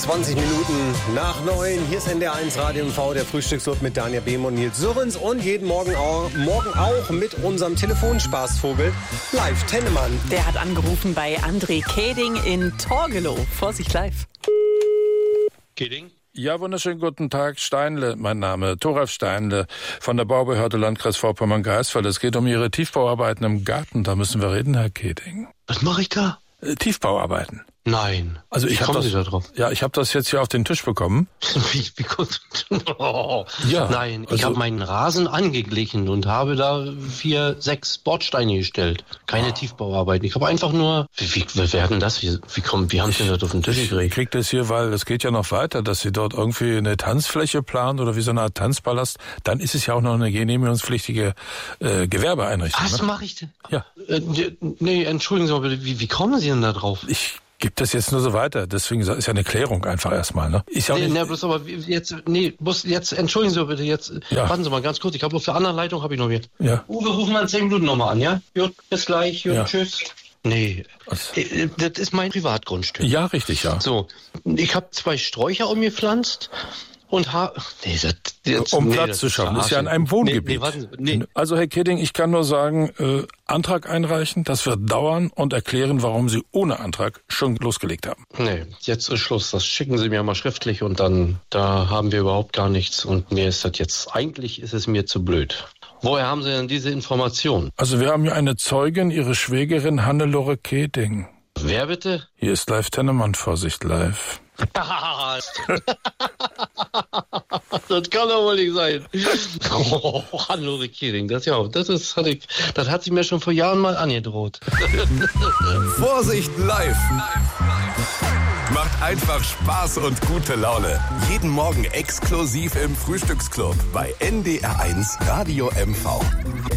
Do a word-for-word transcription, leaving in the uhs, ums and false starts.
zwanzig Minuten nach neun. Hier ist N D R eins Radio M V, der Frühstücksclub mit Daniel Behm und Nils Sörens. Und jeden Morgen auch, morgen auch mit unserem Telefonspaßvogel Live Tennemann. Der hat angerufen bei André Keding in Torgelow. Vorsicht live. Keding? Ja, wunderschönen guten Tag. Steinle, mein Name, Thoralf Steinle von der Baubehörde Landkreis Vorpommern-Greifswald. Es geht um Ihre Tiefbauarbeiten im Garten. Da müssen wir reden, Herr Keding. Was mache ich da? Äh, Tiefbauarbeiten. Nein. Also ich Wie kommen das, Sie da drauf? Ja, ich habe das jetzt hier auf den Tisch bekommen. Wie, wie kommt oh. Ja, Nein, ich also, habe meinen Rasen angeglichen und habe da vier, sechs Bordsteine gestellt. Keine ah. Tiefbauarbeiten. Ich habe einfach nur... Wie, wie, wie werden das? Wie, wie, kommen, wie haben Sie das auf den Tisch gekriegt? Ich krieg das hier, weil es geht ja noch weiter, dass Sie dort irgendwie eine Tanzfläche planen oder wie so eine Art Tanzpalast. Dann ist es ja auch noch eine genehmigungspflichtige äh, Gewerbeeinrichtung. Was ne? mache ich denn? Ja. Äh, nee, entschuldigen Sie mal bitte, wie, wie kommen Sie denn da drauf? Ich gibt das jetzt nur so weiter, deswegen ist ja eine Klärung einfach erstmal, ne? Ist ja auch nee, nicht, nee, bloß aber jetzt, nee, bloß jetzt, entschuldigen Sie bitte, jetzt, ja. warten Sie mal ganz kurz, ich habe auf der anderen Leitung, habe ich noch hier. Ja. Uwe, rufen wir in zehn Minuten nochmal an, ja? Gut, bis gleich, gut, ja. Tschüss. Nee, Was? das ist mein Privatgrundstück. Ja, richtig, ja. So, ich habe zwei Sträucher umgepflanzt und habe... Nee, das, jetzt, um nee, Platz zu schaffen, ist ja in einem Wohngebiet. Nee, nee, warten Sie, nee. Also Herr Keding, ich kann nur sagen, äh, Antrag einreichen, das wird dauern und erklären, warum Sie ohne Antrag schon losgelegt haben. Nee, jetzt ist Schluss, das schicken Sie mir mal schriftlich und dann, da haben wir überhaupt gar nichts und mir ist das jetzt, eigentlich ist es mir zu blöd. Woher haben Sie denn diese Information? Also wir haben hier eine Zeugin, Ihre Schwägerin Hannelore Keding. Wer bitte? Hier ist Live Tennemann, Vorsicht live. Das kann doch wohl nicht sein. Oh, Hannelore Keding, das ja, das ist, hatte ich, das hat sie mir schon vor Jahren mal angedroht. Vorsicht live. Macht einfach Spaß und gute Laune. Jeden Morgen exklusiv im Frühstücksclub bei N D R eins Radio M V.